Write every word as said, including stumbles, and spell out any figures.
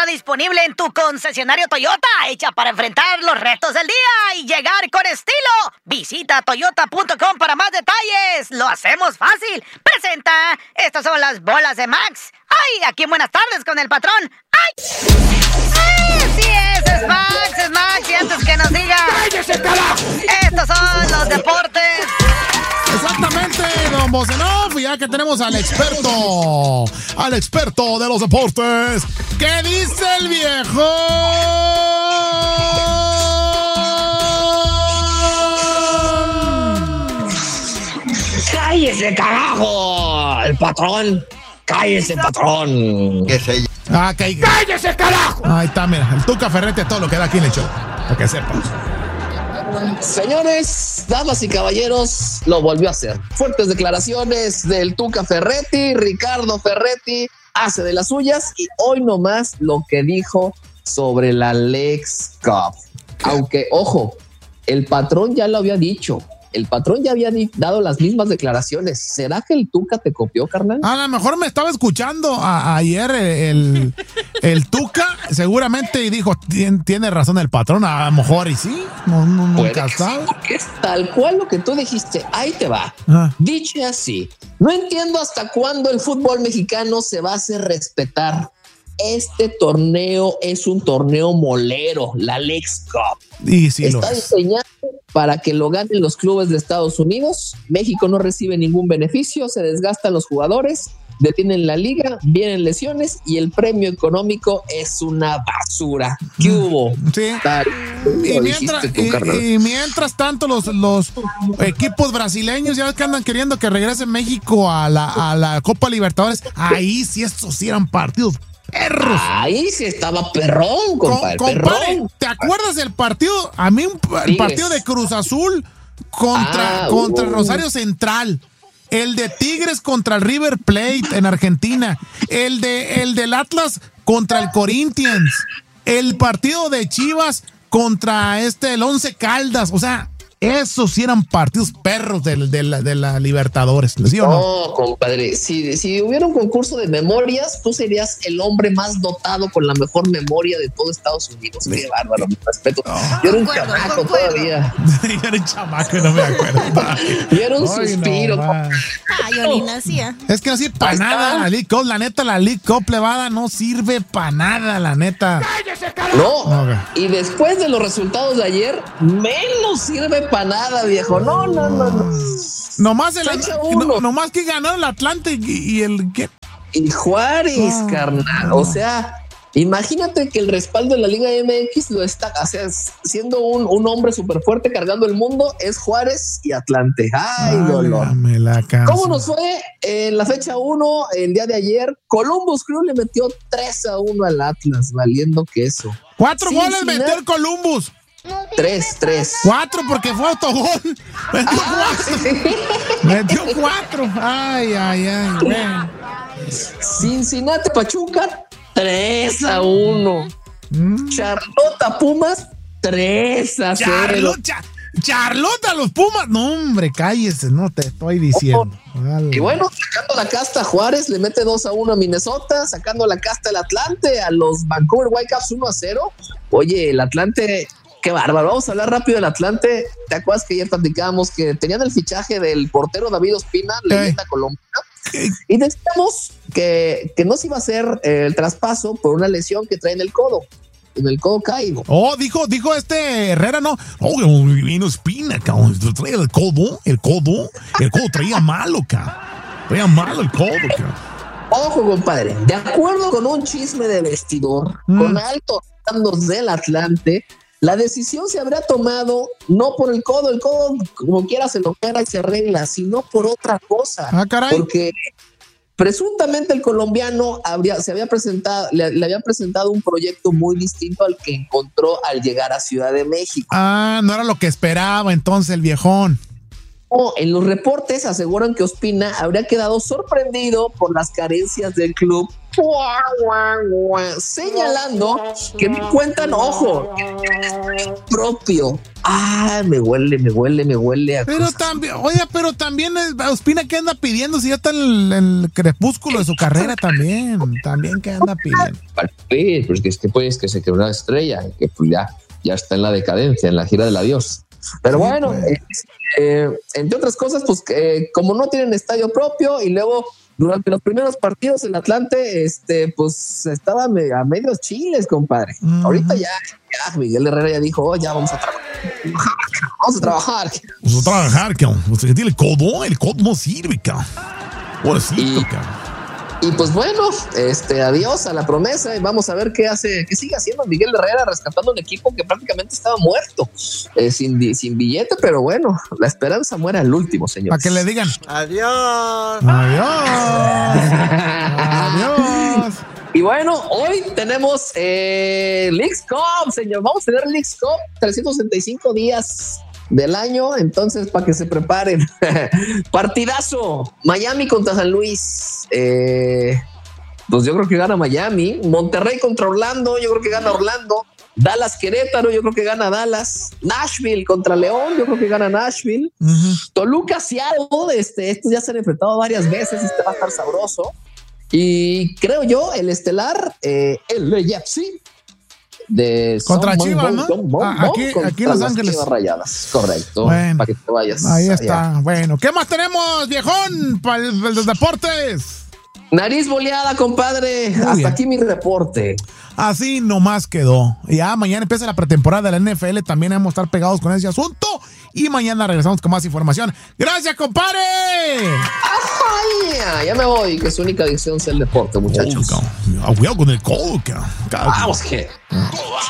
disponible en tu concesionario Toyota, hecha para enfrentar los retos del día y llegar con estilo. Visita toyota punto com para más detalles. Lo hacemos fácil. Presenta, estas son las bolas de Max. ¡Ay! Aquí en Buenas Tardes con el patrón. ¡Ay! ¡Ay! Sí es, es Max, es Max. Y antes que nos diga... ¡Cállese, carajo! Estos son los deportes. Exactamente, don Bocenov, ya que tenemos al experto, al experto de los deportes. ¿Qué dice el viejo? ¡Cállese, carajo! El patrón. ¡Cállese, patrón! ¿Qué sé yo? Ah, que... ¡Cállese, carajo! Ahí está, mira, el Tuca Ferretti, todo lo que da aquí en el show, para que sepan. Señores, damas y caballeros, lo volvió a hacer. Fuertes declaraciones del Tuca Ferretti, Ricardo Ferretti hace de las suyas y hoy nomás lo que dijo sobre la Leagues Cup. Aunque, ojo, el patrón ya lo había dicho. El patrón ya había dado las mismas declaraciones. ¿Será que el Tuca te copió, carnal? A lo mejor me estaba escuchando a, ayer el, el Tuca, seguramente, y dijo, tiene, tiene razón el patrón, a lo mejor, y sí, no, no, nunca sabe. Sí, es tal cual lo que tú dijiste, ahí te va. Ah. Dicho así, no entiendo hasta cuándo el fútbol mexicano se va a hacer respetar. Este torneo es un torneo molero, la Leagues Cup. Y sí, está diseñado para que lo ganen los clubes de Estados Unidos. México no recibe ningún beneficio, se desgastan los jugadores, detienen la liga, vienen lesiones y el premio económico es una basura. ¿Qué hubo? Sí. Tal, y, mientras, tú, y, y mientras tanto los, los equipos brasileños ya ves que andan queriendo que regrese México a la, a la Copa Libertadores. Ahí sí, estos sí eran partidos perros. Ahí sí estaba perrón, compadre. Com, compadre, perrón. ¿Te acuerdas del partido? A mí, un, el partido de Cruz Azul contra, ah, contra uh. Rosario Central. El de Tigres contra el River Plate en Argentina. El de el del Atlas contra el Corinthians. El partido de Chivas contra este el Once Caldas. O sea, esos sí eran partidos perros de, de, la, de la Libertadores, ¿sí o no? No, compadre, si, si hubiera un concurso de memorias, tú serías el hombre más dotado con la mejor memoria de todo Estados Unidos. Sí. Qué bárbaro, mi respeto. Oh, yo era un acuerdo, chamaco todavía. Yo era un chamaco y no me acuerdo. Yo era un Ay, suspiro. No, ah, yo ni nacía. Es que no sirve para nada la League Cup. La neta, la League Cup plebada no sirve para nada, la neta. No, okay. Y después de los resultados de ayer, menos sirve para nada, viejo. No, no, no, no. Nomás, el, no, nomás que ganó el Atlante y, y el ¿qué? Y Juárez, oh, carnal. No. O sea, imagínate que el respaldo de la Liga M X lo está, o sea, siendo un, un hombre súper fuerte cargando el mundo, es Juárez y Atlante. Ay, dolor. ¿Cómo nos fue en la fecha uno el día de ayer? Columbus Crew le metió tres a uno al Atlas, valiendo queso. Cuatro sí, goles metió el Columbus. Tres, tres. Cuatro porque fue autogol. Metió ah, cuatro. Sí. Metió cuatro. Ay, ay, ay. Bueno. Cincinnati Pachuca, tres a uno. Mm. Charlota Pumas, tres a cero. Charlota, Charlota los Pumas. No, hombre, cállese, no te estoy diciendo. Vale. Y bueno, sacando la casta Juárez, le mete dos a uno a Minnesota, sacando la casta el Atlante a los Vancouver Whitecaps uno a cero. Oye, el Atlante, qué bárbaro. Vamos a hablar rápido del Atlante. ¿Te acuerdas que ayer platicábamos que tenían el fichaje del portero David Ospina, leyenda colombiana? Y decíamos que, que no se iba a hacer eh, el traspaso por una lesión que trae en el codo. En el codo caído. Oh, dijo, dijo este Herrera, no. Oh, vino Espina, cabrón. Traía el codo, el codo, el codo traía malo, cabrón. Traía malo el codo, cabrón. Ojo, compadre. De acuerdo con un chisme de vestidor, mm. con altos mandos del Atlante, la decisión se habría tomado no por el codo, el codo como quiera se lo opera y se arregla, sino por otra cosa. Ah, caray. Porque presuntamente el colombiano habría, se había presentado, le, le había presentado un proyecto muy distinto al que encontró al llegar a Ciudad de México. Ah, no era lo que esperaba entonces el viejón. en los reportes aseguran que Ospina habría quedado sorprendido por las carencias del club, señalando que me cuentan, ojo, propio. Ah, me huele, me huele, me huele a Pero cosas. también, oye, pero también Ospina, ¿qué anda pidiendo? Si ya está en el, el crepúsculo de su carrera también. También, ¿qué anda pidiendo? Sí, pues que es que pues que se quedó una estrella, que pues ya, ya está en la decadencia, en la gira del adiós. Pero Sí, bueno, pues. eh, eh, entre otras cosas, pues eh, como no tienen estadio propio y luego durante los primeros partidos el Atlante, este, pues estaba a medios chiles, compadre. Uh-huh. Ahorita ya, ya Miguel Herrera ya dijo, oh, ya vamos a trabajar. Vamos a trabajar. Vamos a trabajar, cabrón. Usted que tiene el codo, el codo no sirve, cabrón. Pobrecito, cabrón. Y pues bueno, este, adiós a la promesa y vamos a ver qué hace, qué sigue haciendo Miguel Herrera rescatando un equipo que prácticamente estaba muerto, eh, sin, sin billete, pero bueno, la esperanza muere al último, señor. Para que le digan adiós. Adiós. Adiós. Y bueno, hoy tenemos eh, Leagues Cup, señor. Vamos a tener Leagues Cup trescientos sesenta y cinco días del año, entonces para que se preparen. Partidazo, Miami contra San Luis. Eh, pues yo creo que gana Miami. Monterrey contra Orlando, yo creo que gana Orlando. Dallas Querétaro, yo creo que gana Dallas. Nashville contra León, yo creo que gana Nashville. Uh-huh. Toluca Seattle, este, estos ya se han enfrentado varias veces, este va a estar sabroso. Y creo yo, el estelar, eh, el L A F C de contra Chivas, ¿no? Ah, aquí, aquí en Los Ángeles. Chivas Rayadas, correcto. Bueno, para que te vayas. Ahí allá. está. Bueno, ¿qué más tenemos, viejón, para los deportes? Nariz boleada, compadre. Muy Hasta bien. Aquí mi reporte. Así nomás quedó. Ya mañana empieza la pretemporada de la N F L. También vamos a estar pegados con ese asunto. Y mañana regresamos con más información. ¡Gracias, compadre! ¡Ay! Ya me voy, que su única adicción sea el deporte, muchachos. Oh, cuidado con el codo, cabrón. Vamos, que.